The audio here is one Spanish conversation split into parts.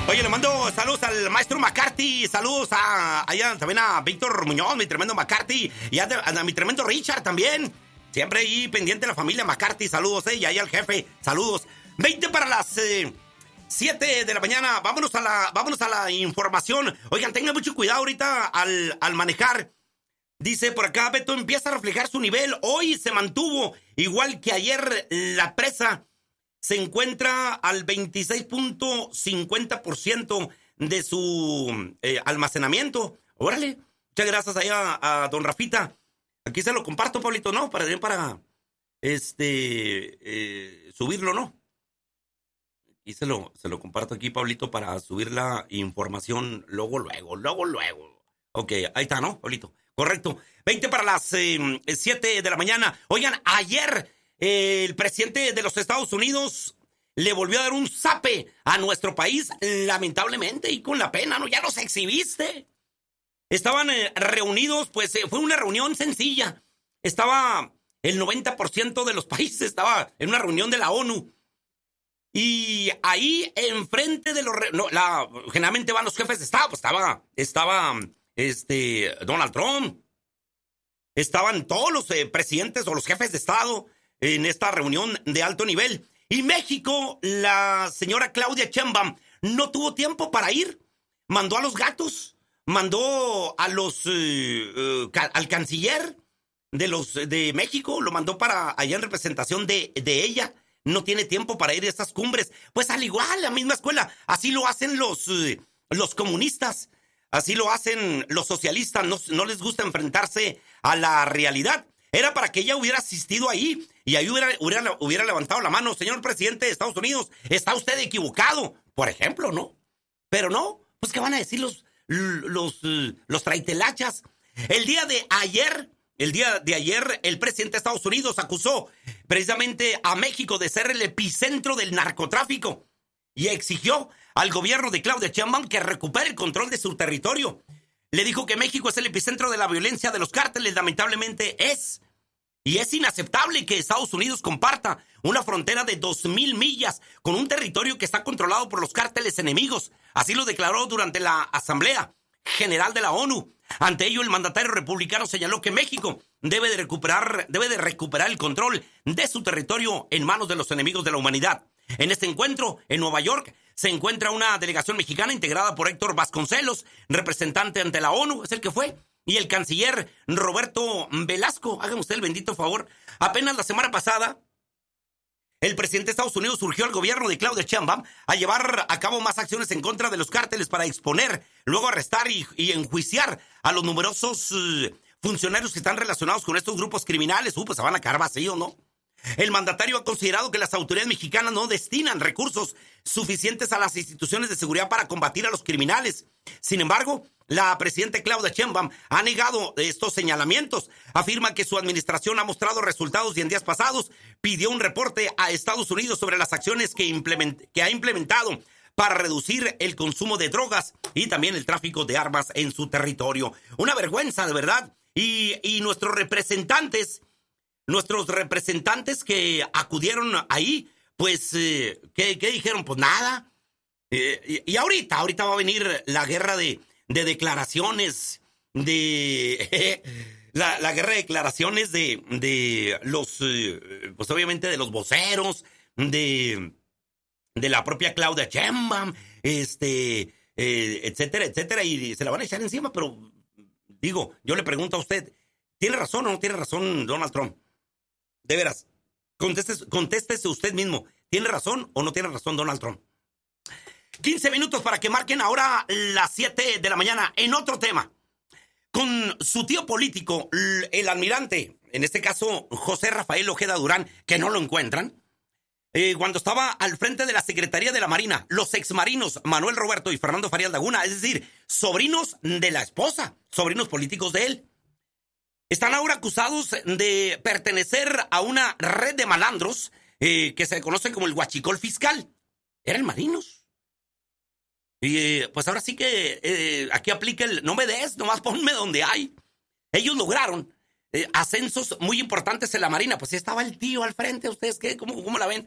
Oye, le mando saludos al maestro McCarthy, saludos allá también a Víctor Muñoz, mi tremendo McCarthy, y a mi tremendo Richard también. Siempre ahí pendiente de la familia McCarthy, saludos, y ahí al jefe, saludos. 20 para las 7 de la mañana, vámonos a la información. Oigan, tengan mucho cuidado ahorita al manejar. Dice por acá, Beto empieza a reflejar su nivel. Hoy se mantuvo, igual que ayer, la presa se encuentra al 26.50% de su almacenamiento. Órale, muchas gracias ahí a don Rafita. Aquí se lo comparto, Pablito, ¿no? Para subirlo, ¿no? Y se lo comparto aquí, Pablito, para subir la información luego. Ok, ahí está, ¿no, Pablito? Correcto. 20 para las 7 de la mañana. Oigan, ayer el presidente de los Estados Unidos le volvió a dar un zape a nuestro país, lamentablemente, y con la pena, ¿no? Ya los exhibiste. Estaban reunidos, pues fue una reunión sencilla. Estaba el 90% de los países, estaba en una reunión de la ONU. Y ahí, enfrente de generalmente van los jefes de Estado, pues estaba Donald Trump. Estaban todos los presidentes o los jefes de Estado en esta reunión de alto nivel. Y México, la señora Claudia Sheinbaum, no tuvo tiempo para ir. Mandó a los gatos, mandó a al canciller de México, lo mandó para allá en representación de ella. No tiene tiempo para ir a estas cumbres. Pues al igual, la misma escuela. Así lo hacen los comunistas. Así lo hacen los socialistas. No les gusta enfrentarse a la realidad. Era para que ella hubiera asistido ahí y ahí hubiera levantado la mano. Señor presidente de Estados Unidos, está usted equivocado. Por ejemplo, ¿no? Pero no. Pues, ¿qué van a decir los traitelachas? El día de ayer, el presidente de Estados Unidos acusó precisamente a México de ser el epicentro del narcotráfico y exigió al gobierno de Claudia Sheinbaum que recupere el control de su territorio. Le dijo que México es el epicentro de la violencia de los cárteles, lamentablemente es. Y es inaceptable que Estados Unidos comparta una frontera de 2,000 millas con un territorio que está controlado por los cárteles enemigos. Así lo declaró durante la Asamblea General de la ONU. Ante ello, el mandatario republicano señaló que México debe de recuperar el control de su territorio en manos de los enemigos de la humanidad. En este encuentro, en Nueva York, se encuentra una delegación mexicana integrada por Héctor Vasconcelos, representante ante la ONU, es el que fue, y el canciller Roberto Velasco. Hágame usted el bendito favor. Apenas la semana pasada, el presidente de Estados Unidos urgió al gobierno de Claudia Sheinbaum a llevar a cabo más acciones en contra de los cárteles para exponer, luego arrestar y enjuiciar a los numerosos funcionarios que están relacionados con estos grupos criminales. Pues se van a quedar vacíos, ¿no? El mandatario ha considerado que las autoridades mexicanas no destinan recursos suficientes a las instituciones de seguridad para combatir a los criminales. Sin embargo, la presidenta Claudia Sheinbaum ha negado estos señalamientos. Afirma que su administración ha mostrado resultados y en días pasados pidió un reporte a Estados Unidos sobre las acciones que ha implementado para reducir el consumo de drogas y también el tráfico de armas en su territorio. Una vergüenza, de verdad. Y nuestros representantes que acudieron ahí, pues, ¿qué dijeron? Pues nada. Y ahorita va a venir la guerra de declaraciones, la guerra de declaraciones de los, pues obviamente de los voceros, de la propia Claudia Sheinbaum, etcétera, etcétera, y se la van a echar encima, pero digo, yo le pregunto a usted, ¿tiene razón o no tiene razón Donald Trump? De veras, contéstese usted mismo. ¿Tiene razón o no tiene razón Donald Trump? 15 minutos para que marquen ahora las 7 de la mañana. En otro tema, con su tío político, el almirante, en este caso José Rafael Ojeda Durán, que no lo encuentran, cuando estaba al frente de la Secretaría de la Marina, los exmarinos Manuel Roberto y Fernando Farías Laguna, es decir, sobrinos de la esposa, sobrinos políticos de él, están ahora acusados de pertenecer a una red de malandros que se conoce como el huachicol fiscal. Eran marinos. Y pues ahora sí que aquí aplica el no me des, nomás ponme donde hay. Ellos lograron ascensos muy importantes en la Marina. Pues estaba el tío al frente. ¿Ustedes qué? ¿Cómo la ven?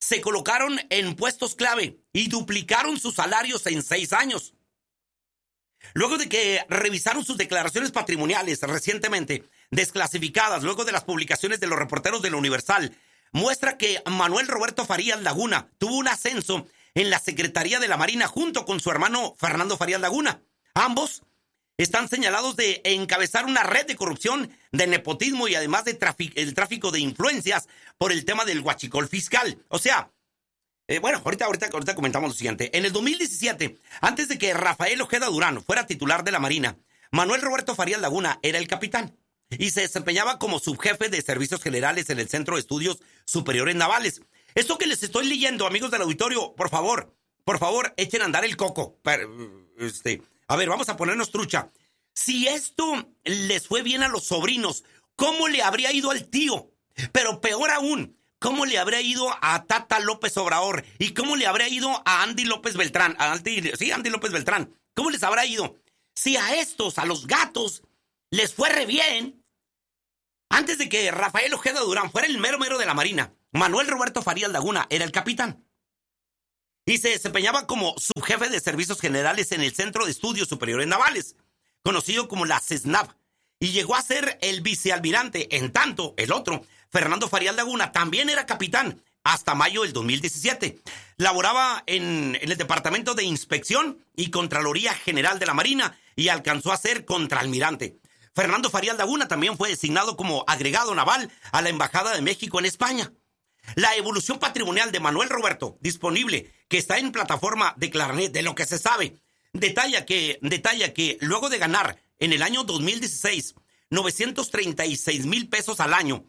se colocaron en puestos clave y duplicaron sus salarios en 6 años. Luego de que revisaron sus declaraciones patrimoniales recientemente desclasificadas, luego de las publicaciones de los reporteros de la Universal, muestra que Manuel Roberto Farías Laguna tuvo un ascenso en la Secretaría de la Marina junto con su hermano Fernando Farías Laguna. Ambos están señalados de encabezar una red de corrupción, de nepotismo y además de el tráfico de influencias por el tema del huachicol fiscal. O sea, ahorita comentamos lo siguiente. En el 2017, antes de que Rafael Ojeda Durán fuera titular de la Marina, Manuel Roberto Farías Laguna era el capitán y se desempeñaba como subjefe de servicios generales en el Centro de Estudios Superiores Navales. Esto que les estoy leyendo, amigos del auditorio, por favor, echen a andar el coco. A ver, vamos a ponernos trucha. Si esto les fue bien a los sobrinos, ¿cómo le habría ido al tío? Pero peor aún, ¿cómo le habría ido a Tata López Obrador? ¿Y cómo le habría ido a Andy López Beltrán? Andy López Beltrán. ¿Cómo les habrá ido? Si a estos, a los gatos, les fue re bien. Antes de que Rafael Ojeda Durán fuera el mero de la Marina, Manuel Roberto Farías Laguna era el capitán y se desempeñaba como subjefe de servicios generales en el Centro de Estudios Superiores Navales, conocido como la CESNAV, y llegó a ser el vicealmirante. En tanto, el otro, Fernando Farías Laguna, también era capitán hasta mayo del 2017. Laboraba en el Departamento de Inspección y Contraloría General de la Marina y alcanzó a ser contraalmirante. Fernando Farías Laguna también fue designado como agregado naval a la Embajada de México en España. La evolución patrimonial de Manuel Roberto, disponible, que está en plataforma de Claranet, de lo que se sabe, detalla que luego de ganar en el año 2016 $936,000 pesos al año,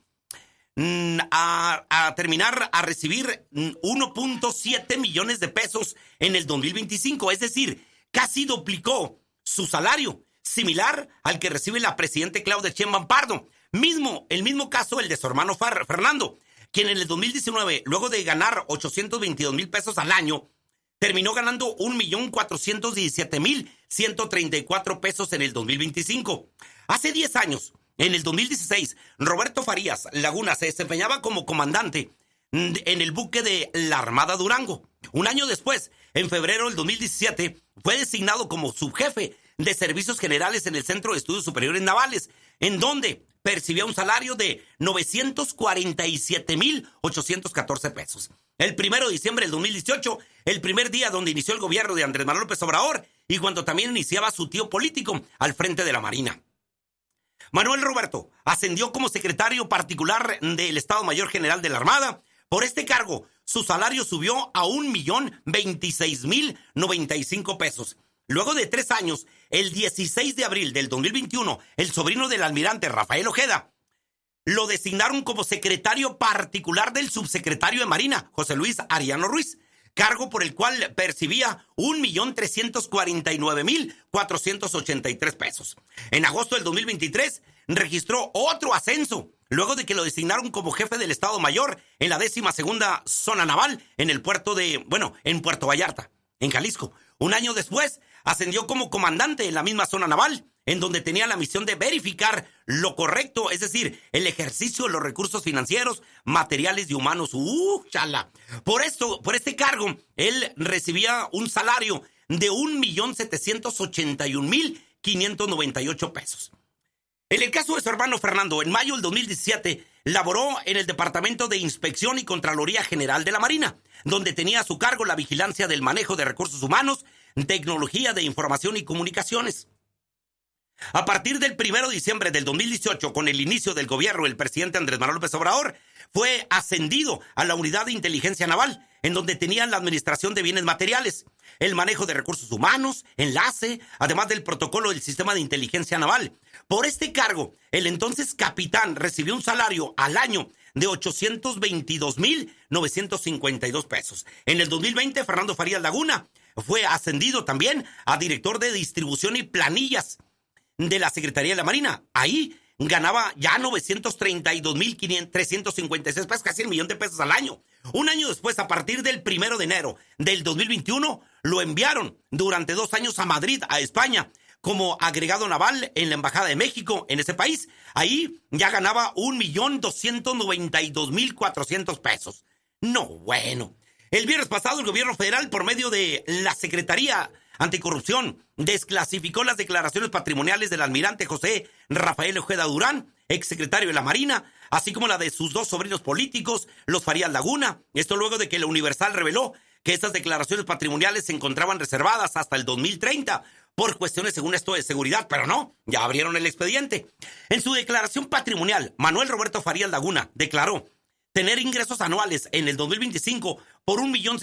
a terminar a recibir 1.7 millones de pesos en el 2025, es decir, casi duplicó su salario, similar al que recibe la presidenta Claudia Sheinbaum Pardo. El mismo caso el de su hermano Fernando, quien en el 2019, luego de ganar 822,000 pesos al año, terminó ganando 1,417,134 pesos en el 2025. Hace 10 años, en el 2016, Roberto Farías Laguna se desempeñaba como comandante en el buque de la Armada Durango. Un año después, en febrero del 2017, fue designado como subjefe de servicios generales en el Centro de Estudios Superiores Navales, en donde percibía un salario de 947,814 pesos. El 1 de diciembre del 2018, el primer día donde inició el gobierno de Andrés Manuel López Obrador y cuando también iniciaba su tío político al frente de la Marina. Manuel Roberto ascendió como secretario particular del Estado Mayor General de la Armada. Por este cargo, su salario subió a 1,026,095 pesos. Luego de 3 años, el 16 de abril del 2021, el sobrino del almirante Rafael Ojeda lo designaron como secretario particular del subsecretario de Marina, José Luis Arellano Ruiz, cargo por el cual percibía 1,349,483 pesos. En agosto del 2023 registró otro ascenso, luego de que lo designaron como jefe del Estado Mayor en la 12ª Zona Naval en Puerto Vallarta, en Jalisco. Un año después, ascendió como comandante en la misma zona naval, en donde tenía la misión de verificar lo correcto, es decir, el ejercicio de los recursos financieros, materiales y humanos. ¡Chala! Por este cargo, él recibía un salario de 1,781,598 pesos. En el caso de su hermano Fernando, en mayo del 2017, laboró en el Departamento de Inspección y Contraloría General de la Marina, donde tenía a su cargo la vigilancia del manejo de recursos humanos, tecnología de información y comunicaciones. A partir del 1 de diciembre del 2018, con el inicio del gobierno del presidente Andrés Manuel López Obrador, fue ascendido a la Unidad de Inteligencia Naval, en donde tenía la administración de bienes materiales, el manejo de recursos humanos, enlace, además del protocolo del Sistema de Inteligencia Naval. Por este cargo, el entonces capitán recibió un salario al año de 822,952 pesos. En el 2020, Fernando Farías Laguna fue ascendido también a director de distribución y planillas de la Secretaría de la Marina. Ahí ganaba ya 932,356 pesos, casi 1,000,000 de pesos al año. Un año después, a partir del 1 de enero del 2021, lo enviaron durante 2 años a Madrid, a España, como agregado naval en la Embajada de México en ese país. Ahí ya ganaba 1,292,400 pesos. No, bueno. El viernes pasado el gobierno federal, por medio de la Secretaría Anticorrupción, desclasificó las declaraciones patrimoniales del almirante José Rafael Ojeda Durán, exsecretario de la Marina, así como la de sus dos sobrinos políticos, los Farías Laguna. Esto luego de que la Universal reveló que estas declaraciones patrimoniales se encontraban reservadas hasta el 2030 por cuestiones, según esto, de seguridad, pero no, ya abrieron el expediente. En su declaración patrimonial, Manuel Roberto Farías Laguna declaró tener ingresos anuales en el 2025 por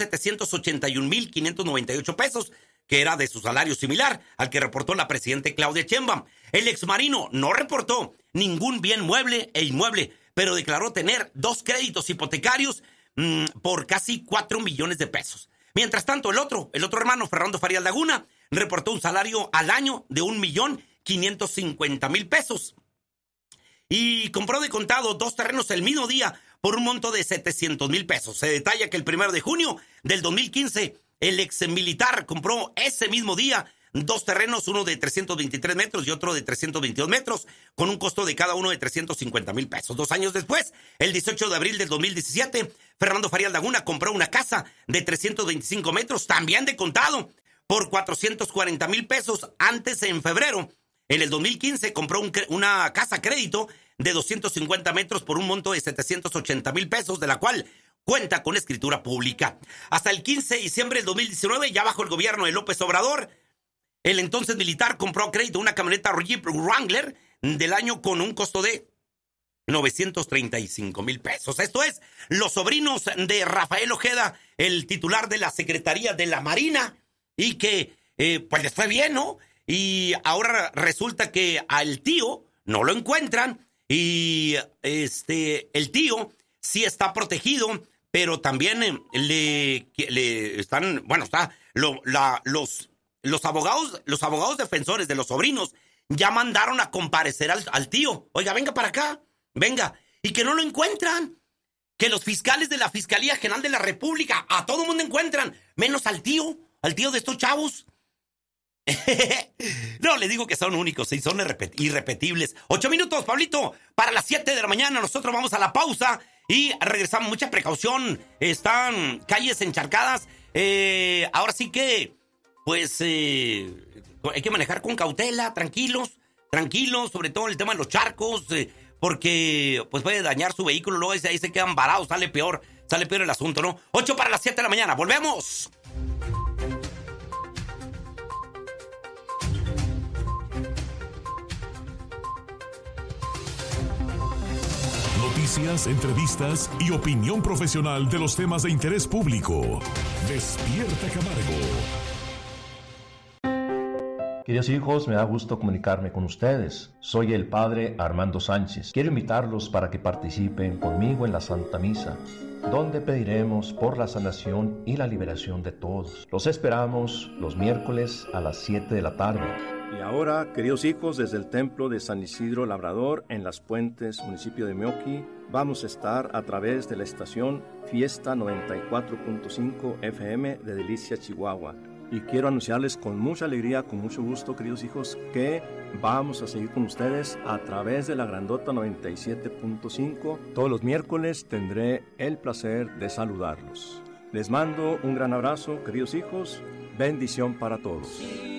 1,781,598 pesos, que era de su salario similar al que reportó la presidenta Claudia Sheinbaum. El exmarino no reportó ningún bien mueble e inmueble, pero declaró tener 2 créditos hipotecarios por casi 4 millones de pesos. Mientras tanto, el otro hermano, Fernando Farías Laguna, reportó un salario al año de 1,550,000 pesos. Y compró de contado 2 terrenos el mismo día por un monto de 700,000 pesos. Se detalla que el 1 de junio del 2015, el ex militar compró ese mismo día 2 terrenos, uno de 323 metros y otro de 322 metros, con un costo de cada uno de 350,000 pesos. 2 años después, el 18 de abril del 2017, Fernando Farías Laguna compró una casa de 325 metros, también de contado, por 440,000 pesos. Antes, en febrero, en el 2015, compró una casa a crédito de 250 metros por un monto de 780,000 pesos, de la cual cuenta con escritura pública. Hasta el 15 de diciembre del 2019, ya bajo el gobierno de López Obrador, el entonces militar compró a crédito una camioneta Jeep Wrangler del año con un costo de 935,000 pesos. Esto es, los sobrinos de Rafael Ojeda, el titular de la Secretaría de la Marina, y que pues les fue bien, ¿no? Y ahora resulta que al tío no lo encuentran y el tío sí está protegido, pero también le están, bueno, los abogados defensores de los sobrinos ya mandaron a comparecer al tío. Oiga, venga para acá, venga. Y que no lo encuentran. Que los fiscales de la Fiscalía General de la República a todo mundo encuentran, menos al tío de estos chavos. No, les digo que son únicos y son irrepetibles. 8 minutos, Pablito, para las 7 de la mañana. Nosotros vamos a la pausa y regresamos. Mucha precaución. Están calles encharcadas. Ahora sí que, pues, hay que manejar con cautela, tranquilos, sobre todo el tema de los charcos, porque pues puede dañar su vehículo. Luego ahí se quedan varados, sale peor el asunto, ¿no? 8 para las 7 de la mañana. ¡Volvemos! Noticias, entrevistas y opinión profesional de los temas de interés público. Despierta Camargo. Queridos hijos, me da gusto comunicarme con ustedes. Soy el Padre Armando Sánchez. Quiero invitarlos para que participen conmigo en la Santa Misa, donde pediremos por la sanación y la liberación de todos. Los esperamos los miércoles a las 7 de la tarde. Y ahora, queridos hijos, desde el templo de San Isidro Labrador, en Las Puentes, municipio de Meoqui, vamos a estar a través de la estación Fiesta 94.5 FM de Delicia, Chihuahua. Y quiero anunciarles con mucha alegría, con mucho gusto, queridos hijos, que vamos a seguir con ustedes a través de la grandota 97.5. Todos los miércoles tendré el placer de saludarlos. Les mando un gran abrazo, queridos hijos. Bendición para todos.